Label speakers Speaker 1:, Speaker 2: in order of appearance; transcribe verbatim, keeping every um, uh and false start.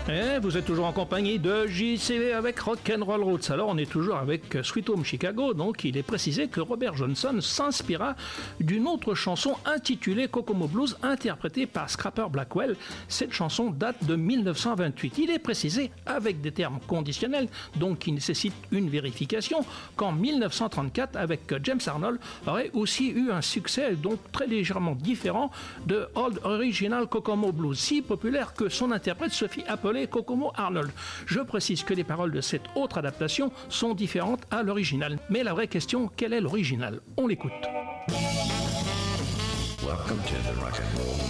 Speaker 1: Et vous êtes toujours en compagnie de J C V avec Rock'n'Roll Roots. Alors on est toujours avec Sweet Home Chicago, donc il est précisé que Robert Johnson s'inspira d'une autre chanson intitulée Kokomo Blues, interprétée par Scrapper Blackwell. Cette chanson date de mille neuf cent vingt-huit. Il est précisé avec des termes conditionnels, donc qui nécessitent une vérification, qu'en mille neuf cent trente-quatre, avec James Arnold, aurait aussi eu un succès donc très légèrement différent de Old Original Kokomo Blues, si populaire que son interprète se fit appeler Kokomo Arnold. Je précise que les paroles de cette autre adaptation sont différentes à l'original. Mais la vraie question, quel est l'original? On l'écoute.
Speaker 2: Welcome to the rock and roll